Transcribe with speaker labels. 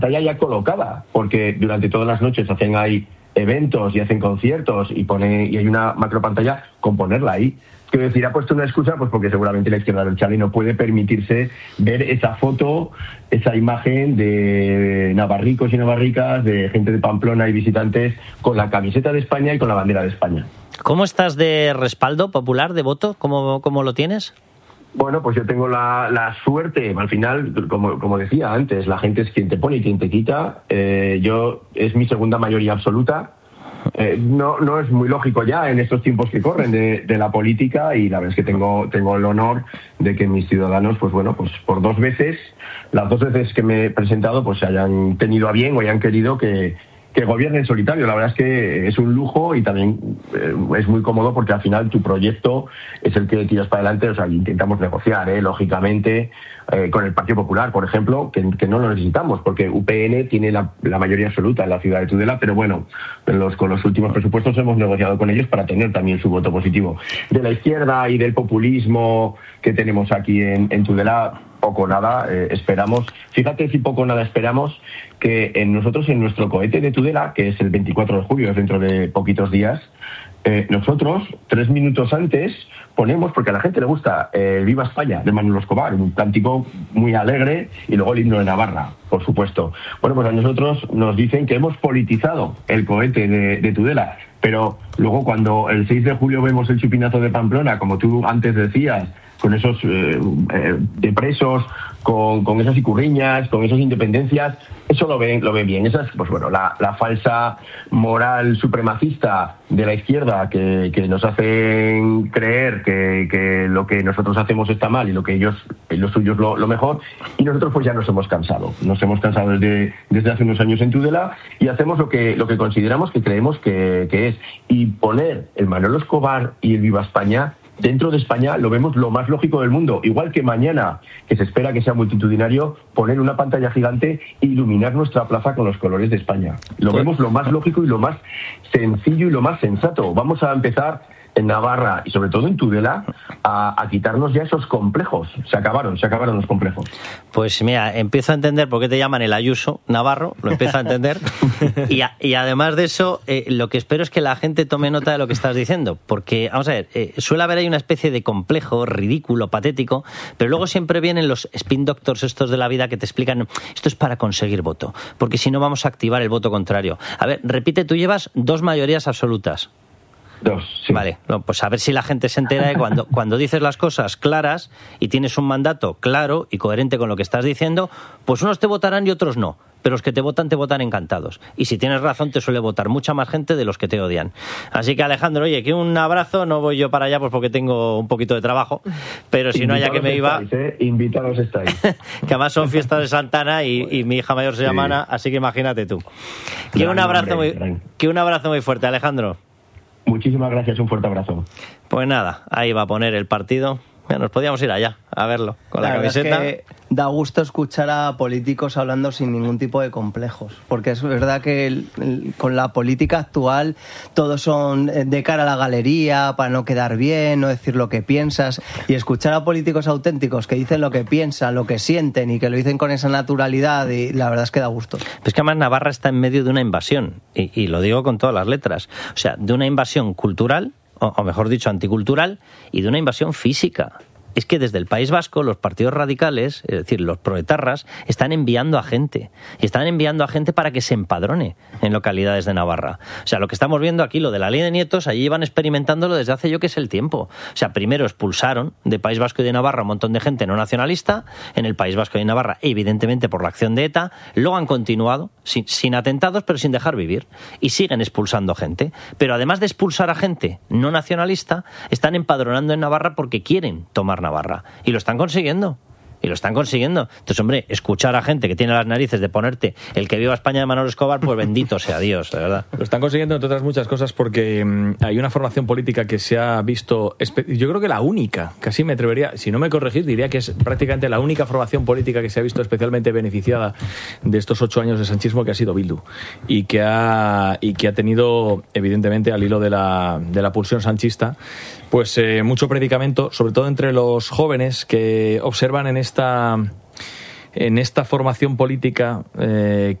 Speaker 1: pantalla ya colocada, porque durante todas las noches hacen ahí eventos y hacen conciertos y hay una macro pantalla con ponerla ahí. Quiero decir, ha puesto una excusa pues porque seguramente la izquierda del Charlie no puede permitirse ver esa foto, esa imagen de navarricos y navarricas, de gente de Pamplona y visitantes con la camiseta de España y con la bandera de España.
Speaker 2: ¿Cómo estás de respaldo popular, de voto? ¿Cómo lo tienes?
Speaker 1: Bueno, pues yo tengo la suerte, al final, como decía antes, la gente es quien te pone y quien te quita. Es mi segunda mayoría absoluta. No es muy lógico ya en estos tiempos que corren de la política, y la verdad es que tengo el honor de que mis ciudadanos, pues bueno, pues por las dos veces que me he presentado, pues se hayan tenido a bien o hayan querido que gobierne en solitario. La verdad es que es un lujo y también es muy cómodo porque al final tu proyecto es el que tiras para adelante. O sea, intentamos negociar, lógicamente, con el Partido Popular, por ejemplo, que no lo necesitamos porque UPN tiene la mayoría absoluta en la ciudad de Tudela, pero bueno, con los últimos presupuestos hemos negociado con ellos para tener también su voto positivo. De la izquierda y del populismo que tenemos aquí en Tudela, poco o nada esperamos. Fíjate si poco o nada esperamos que nosotros en nuestro cohete de Tudela, que es el 24 de julio, es dentro de poquitos días, nosotros 3 minutos antes ponemos, porque a la gente le gusta Viva España de Manolo Escobar, un cántico muy alegre, y luego el himno de Navarra, por supuesto. Bueno, pues a nosotros nos dicen que hemos politizado el cohete de Tudela, pero luego cuando el 6 de julio vemos el chupinazo de Pamplona, como tú antes decías, con esos de presos, con esas icurriñas, con esas independencias, eso lo ven bien. Esa es, pues bueno, la falsa moral supremacista de la izquierda que nos hacen creer que lo que nosotros hacemos está mal y lo que ellos lo suyo es lo mejor, y nosotros pues ya nos hemos cansado desde hace unos años en Tudela, y hacemos lo que consideramos, que creemos que es, y poner el Manolo Escobar y el Viva España dentro de España lo vemos lo más lógico del mundo. Igual que mañana, que se espera que sea multitudinario, poner una pantalla gigante e iluminar nuestra plaza con los colores de España. Lo vemos lo más lógico y lo más sencillo y lo más sensato. Vamos a empezar en Navarra y sobre todo en Tudela a quitarnos ya esos complejos. Se acabaron los complejos.
Speaker 2: Pues mira, empiezo a entender por qué te llaman el Ayuso Navarro, lo empiezo a entender. y además de eso, lo que espero es que la gente tome nota de lo que estás diciendo, porque, vamos a ver, suele haber ahí una especie de complejo, ridículo, patético, pero luego siempre vienen los spin doctors estos de la vida que te explican, esto es para conseguir voto, porque si no vamos a activar el voto contrario. A ver, repite, tú llevas 2 mayorías absolutas.
Speaker 1: 2, sí.
Speaker 2: Vale, pues a ver si la gente se entera de cuando dices las cosas claras y tienes un mandato claro y coherente con lo que estás diciendo, pues unos te votarán y otros no, pero los que te votan encantados. Y si tienes razón, te suele votar mucha más gente de los que te odian. Así que, Alejandro, oye, que un abrazo. No voy yo para allá pues porque tengo un poquito de trabajo, pero si no, ya que me iba...
Speaker 1: Invitados estáis.
Speaker 2: Que además son fiestas de Santana y mi hija mayor se llama Ana, así que imagínate tú. Que un abrazo muy fuerte, Alejandro.
Speaker 1: Muchísimas gracias, un fuerte abrazo.
Speaker 2: Pues nada, ahí va a poner el partido. Nos podíamos ir allá a verlo con la camiseta.
Speaker 3: Es que da gusto escuchar a políticos hablando sin ningún tipo de complejos, porque es verdad que con la política actual todos son de cara a la galería, para no quedar bien, no decir lo que piensas, y escuchar a políticos auténticos que dicen lo que piensan, lo que sienten y que lo dicen con esa naturalidad, y la verdad es que da gusto.
Speaker 2: Es que además Navarra está en medio de una invasión, y lo digo con todas las letras, o sea, de una invasión cultural, o mejor dicho, anticultural, y de una invasión física. Es que desde el País Vasco los partidos radicales, es decir, los proetarras, están enviando a gente. Y están enviando a gente para que se empadrone en localidades de Navarra. O sea, lo que estamos viendo aquí, lo de la ley de nietos, allí iban experimentándolo desde hace yo que sé el tiempo. O sea, primero expulsaron de País Vasco y de Navarra un montón de gente no nacionalista, en el País Vasco y en Navarra, evidentemente por la acción de ETA. Luego han continuado, sin atentados, pero sin dejar vivir. Y siguen expulsando gente. Pero además de expulsar a gente no nacionalista, están empadronando en Navarra porque quieren tomar Navarra. Y lo están consiguiendo. Entonces, hombre, escuchar a gente que tiene las narices de ponerte el que viva España de Manolo Escobar, pues bendito sea Dios, de verdad.
Speaker 4: Lo están consiguiendo, entre otras muchas cosas, porque hay una formación política que se ha visto, yo creo que la única, casi me atrevería, si no me corregís, diría que es prácticamente la única formación política que se ha visto especialmente beneficiada de estos 8 años de sanchismo, que ha sido Bildu, y que ha tenido, evidentemente, al hilo de la pulsión sanchista, pues mucho predicamento, sobre todo entre los jóvenes que observan en esta en esta formación política